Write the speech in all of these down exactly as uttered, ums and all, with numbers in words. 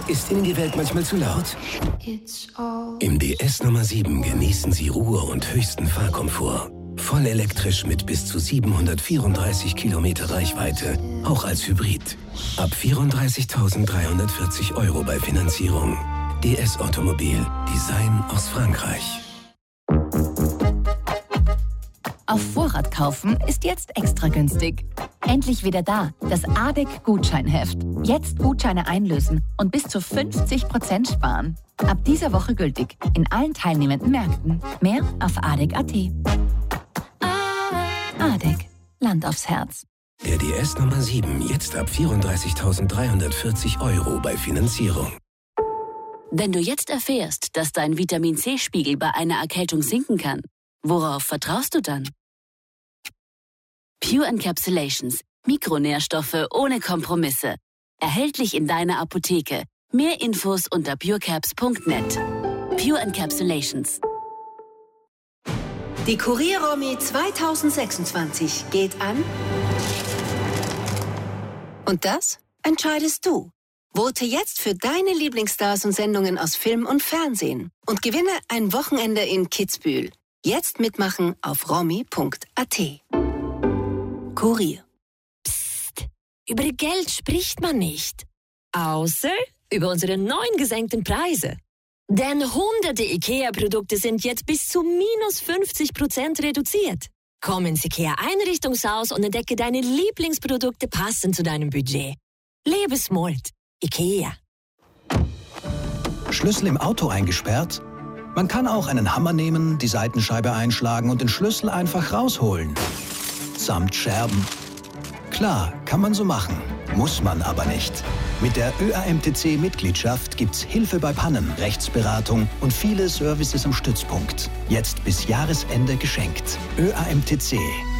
Ist Ihnen die Welt manchmal zu laut? Im D S Nummer sieben genießen Sie Ruhe und höchsten Fahrkomfort. Voll elektrisch mit bis zu siebenhundertvierunddreißig Kilometer Reichweite, auch als Hybrid. Ab vierunddreißigtausenddreihundertvierzig Euro bei Finanzierung. D S Automobil. Design aus Frankreich. Auf Vorrat kaufen ist jetzt extra günstig. Endlich wieder da, das A D E C-Gutscheinheft. Jetzt Gutscheine einlösen und bis zu fünfzig Prozent sparen. Ab dieser Woche gültig in allen teilnehmenden Märkten. Mehr auf A D E C punkt A T. A D E C. Land aufs Herz. Der D S Nummer sieben jetzt ab vierunddreißigtausenddreihundertvierzig Euro bei Finanzierung. Wenn du jetzt erfährst, dass dein Vitamin-C-Spiegel bei einer Erkältung sinken kann, worauf vertraust du dann? Pure Encapsulations. Mikronährstoffe ohne Kompromisse. Erhältlich in deiner Apotheke. Mehr Infos unter purecaps punkt net. Pure Encapsulations. Die Kurier-Romy zweitausendsechsundzwanzig geht an. Und das entscheidest du. Vote jetzt für deine Lieblingsstars und Sendungen aus Film und Fernsehen. Und gewinne ein Wochenende in Kitzbühel. Jetzt mitmachen auf romy punkt a t. Kurier. Psst. Über Geld spricht man nicht. Außer über unsere neuen gesenkten Preise. Denn hunderte IKEA-Produkte sind jetzt bis zu minus fünfzig Prozent reduziert. Komm ins IKEA-Einrichtungshaus und entdecke deine Lieblingsprodukte passend zu deinem Budget. Lebe smart. IKEA. Schlüssel im Auto eingesperrt? Man kann auch einen Hammer nehmen, die Seitenscheibe einschlagen und den Schlüssel einfach rausholen. Samt Scherben. Klar, kann man so machen. Muss man aber nicht. Mit der Ö A M T C-Mitgliedschaft gibt's Hilfe bei Pannen, Rechtsberatung und viele Services am Stützpunkt. Jetzt bis Jahresende geschenkt. Ö A M T C.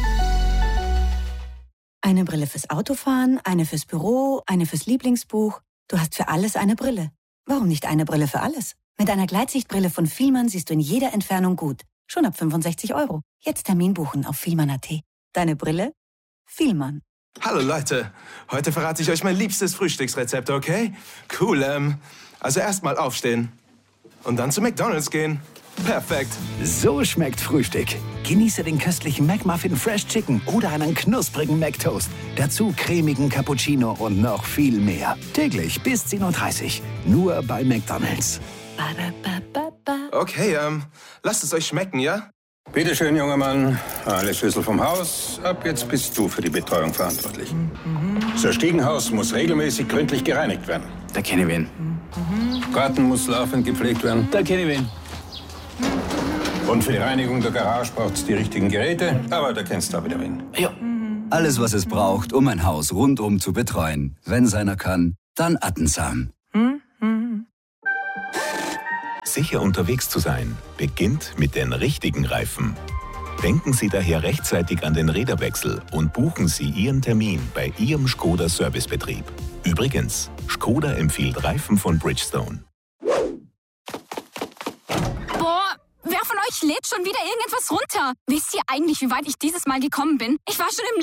Eine Brille fürs Autofahren, eine fürs Büro, eine fürs Lieblingsbuch. Du hast für alles eine Brille. Warum nicht eine Brille für alles? Mit einer Gleitsichtbrille von Fielmann siehst du in jeder Entfernung gut. Schon ab fünfundsechzig Euro. Jetzt Termin buchen auf fielmann punkt a t. Deine Brille? Fielmann. Hallo Leute, heute verrate ich euch mein liebstes Frühstücksrezept, okay? Cool, ähm, also erstmal aufstehen und dann zu McDonald's gehen. Perfekt. So schmeckt Frühstück. Genieße den köstlichen McMuffin Fresh Chicken oder einen knusprigen McToast. Dazu cremigen Cappuccino und noch viel mehr. Täglich bis zehn Uhr dreißig. Nur bei McDonald's. Okay, ähm, lasst es euch schmecken, ja? Bitte schön, junger Mann. Alle Schlüssel vom Haus. Ab jetzt bist du für die Betreuung verantwortlich. Das Stiegenhaus muss regelmäßig gründlich gereinigt werden. Da kenne ich wen. Garten muss laufend gepflegt werden. Da kenne ich wen. Und für die Reinigung der Garage braucht es die richtigen Geräte. Aber da kennst du auch wieder wen. Ja. Alles, was es braucht, um ein Haus rundum zu betreuen. Wenn seiner kann, dann Attensam. Sicher unterwegs zu sein, beginnt mit den richtigen Reifen. Denken Sie daher rechtzeitig an den Räderwechsel und buchen Sie Ihren Termin bei Ihrem Skoda Servicebetrieb. Übrigens, Skoda empfiehlt Reifen von Bridgestone. Boah, wer von euch lädt schon wieder irgendetwas runter? Wisst ihr eigentlich, wie weit ich dieses Mal gekommen bin? Ich war schon im